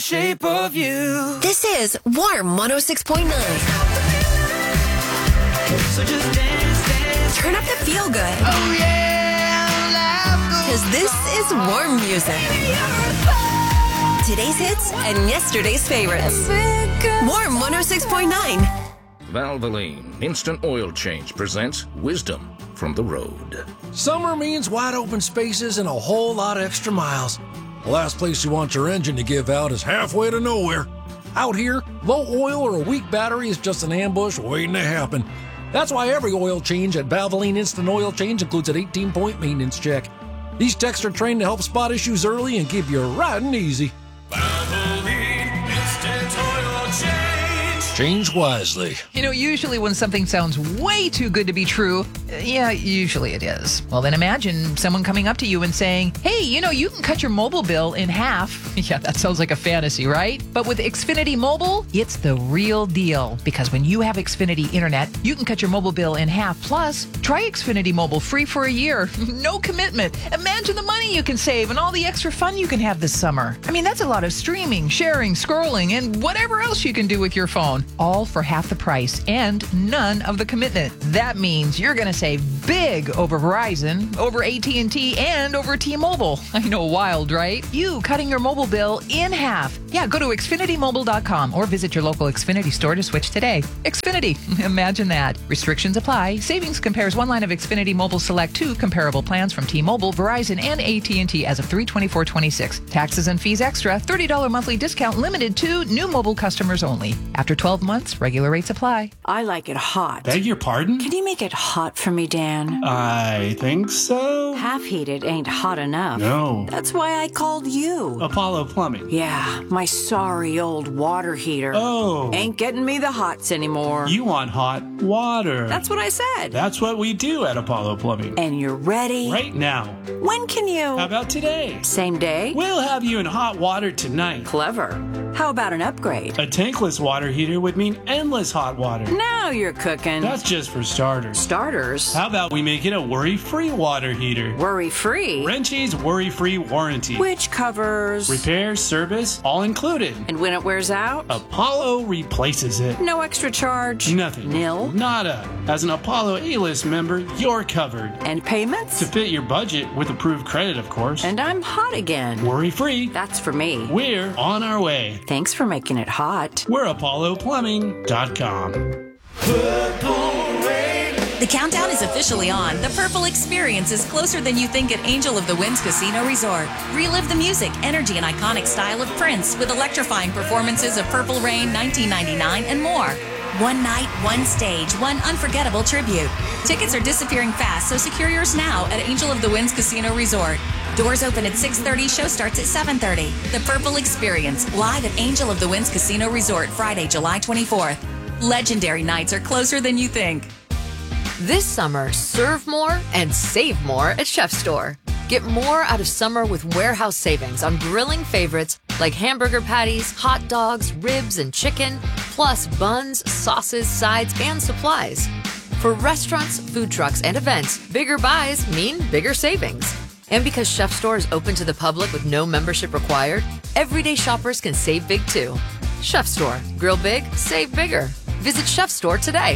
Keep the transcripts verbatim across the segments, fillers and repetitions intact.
Shape of you. This is Warm one oh six point nine. So just dance, dance. Turn up the feel good. Oh yeah, because this is warm music. Today's hits and yesterday's favorites. Warm one oh six point nine. Valvoline Instant Oil Change presents Wisdom from the Road. Summer means wide open spaces and a whole lot of extra miles. The last place you want your engine to give out is halfway to nowhere. Out here, low oil or a weak battery is just an ambush waiting to happen. That's why every oil change at Valvoline Instant Oil Change includes an eighteen-point maintenance check. These techs are trained to help spot issues early and keep you riding easy. Valvoline Instant Oil Change. Change wisely. You know, usually when something sounds way too good to be true, yeah, usually it is. Well, then imagine someone coming up to you and saying, hey, you know, you can cut your mobile bill in half. Yeah, that sounds like a fantasy, right? But with Xfinity Mobile, it's the real deal. Because when you have Xfinity Internet, you can cut your mobile bill in half. Plus, try Xfinity Mobile free for a year. No commitment. Imagine the money you can save and all the extra fun you can have this summer. I mean, that's a lot of streaming, sharing, scrolling, and whatever else you can do with your phone. All for half the price and none of the commitment. That means you're going to save big over Verizon, over A T and T, and over T-Mobile. I know, wild, right? You cutting your mobile bill in half. Yeah, go to Xfinity Mobile dot com or visit your local Xfinity store to switch today. Xfinity, imagine that. Restrictions apply. Savings compares one line of Xfinity Mobile Select two comparable plans from T-Mobile, Verizon, and A T and T as of three twenty-four twenty-six. Taxes and fees extra. thirty dollars monthly discount limited to new mobile customers only. After twelve months, regular rates apply. I like it hot. Beg your pardon? Can you make it hot for me, Dan? I think so. Half heated ain't hot enough. No. That's why I called you. Apollo Plumbing. Yeah, my sorry old water heater. Oh. Ain't getting me the hots anymore. You want hot water. That's what I said. That's what we do at Apollo Plumbing. And you're ready? Right now. When can you? How about today? Same day? We'll have you in hot water tonight. Clever. How about an upgrade? A tankless water heater would mean endless hot water. Now you're cooking. That's just for starters. Starters? How about we make it a worry-free water heater? Worry-free? Wrenchie's worry-free warranty. Which covers? Repair, service, all included. And when it wears out? Apollo replaces it. No extra charge? Nothing. Nil? Nada. As an Apollo A-list member, you're covered. And payments? To fit your budget with approved credit, of course. And I'm hot again. Worry-free. That's for me. We're on our way. Thanks for making it hot. We're Apollo Plumbing dot com. The countdown is officially on. The Purple Experience is closer than you think at Angel of the Winds Casino Resort. Relive the music, energy, and iconic style of Prince with electrifying performances of Purple Rain, nineteen ninety-nine, and more. One night, one stage, one unforgettable tribute. Tickets are disappearing fast, so secure yours now at Angel of the Winds Casino Resort. Doors open at six thirty, show starts at seven thirty. The Purple Experience, live at Angel of the Winds Casino Resort, Friday, July twenty-fourth. Legendary nights are closer than you think. This summer, serve more and save more at Chef Store. Get more out of summer with warehouse savings on grilling favorites like hamburger patties, hot dogs, ribs, and chicken, plus buns, sauces, sides, and supplies. For restaurants, food trucks, and events, bigger buys mean bigger savings. And because Chef Store is open to the public with no membership required, everyday shoppers can save big too. Chef Store. Grill big, save bigger. Visit Chef Store today.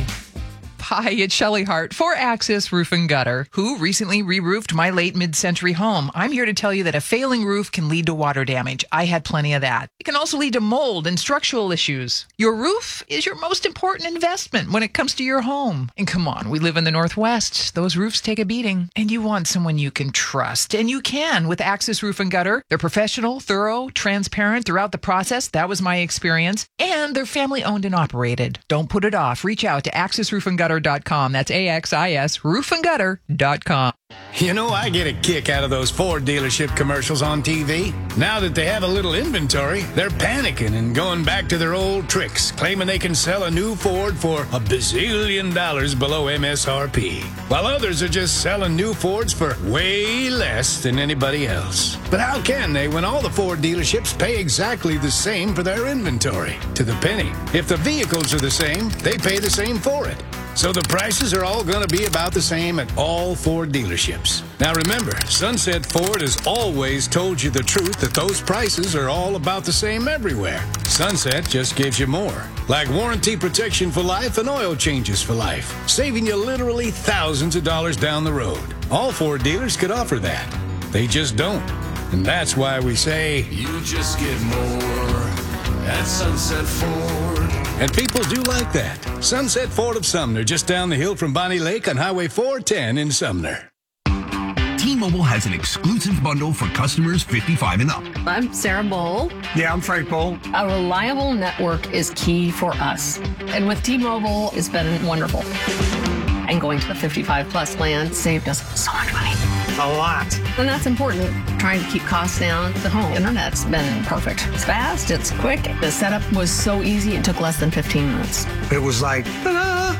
Hi, it's Shelley Hart for Axis Roof and Gutter, who recently re-roofed my late mid-century home. I'm here to tell you that a failing roof can lead to water damage. I had plenty of that. It can also lead to mold and structural issues. Your roof is your most important investment when it comes to your home. And come on, we live in the Northwest. Those roofs take a beating, and you want someone you can trust. And you can with Axis Roof and Gutter. They're professional, thorough, transparent throughout the process. That was my experience. And they're family-owned and operated. Don't put it off. Reach out to Axis Roof and Gutter dot com. That's A X I S roof and gutter dot com. You know, I get a kick out of those Ford dealership commercials on T V. Now that they have a little inventory, they're panicking and going back to their old tricks, claiming they can sell a new Ford for a bazillion dollars below M S R P, while others are just selling new Fords for way less than anybody else. But how can they when all the Ford dealerships pay exactly the same for their inventory, to the penny? If the vehicles are the same, they pay the same for it. So the prices are all going to be about the same at all Ford dealerships. Now remember, Sunset Ford has always told you the truth that those prices are all about the same everywhere. Sunset just gives you more, like warranty protection for life and oil changes for life, saving you literally thousands of dollars down the road. All Ford dealers could offer that. They just don't. And that's why we say, You just get more at Sunset Ford. and people do like that. Sunset Ford of Sumner, just down the hill from Bonnie Lake on Highway four ten in Sumner. T-Mobile has an exclusive bundle for customers fifty-five and up. I'm Sarah Bowl. Yeah, I'm Frank Bowl. A reliable network is key for us. And with T-Mobile, it's been wonderful. And going to the fifty-five plus plan saved us so much money. A lot. And that's important. Trying to keep costs down. The home internet's been perfect. It's fast, it's quick. The setup was so easy, it took less than fifteen minutes. It was like, ta-da!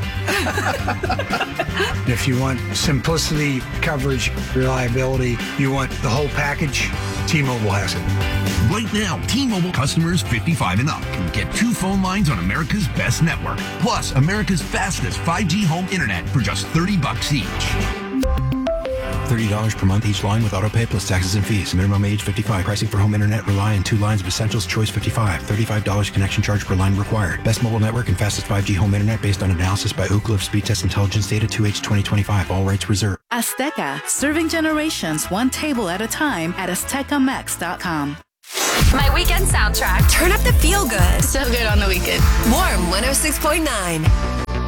If you want simplicity, coverage, reliability, you want the whole package, T-Mobile has it. Right now, T-Mobile customers fifty-five and up can get two phone lines on America's best network, plus America's fastest five G home internet for just thirty bucks each. thirty dollars per month each line with autopay plus taxes and fees. Minimum age fifty-five. Pricing for home internet rely on two lines of Essentials Choice fifty-five. thirty-five dollars connection charge per line required. Best mobile network and fastest five G home internet based on analysis by Ookla of Speed Test Intelligence data two H twenty twenty-five. All rights reserved. Azteca, serving generations one table at a time at azteca max dot com. My weekend soundtrack. Turn up the feel good. So good on the weekend. Warm one oh six point nine.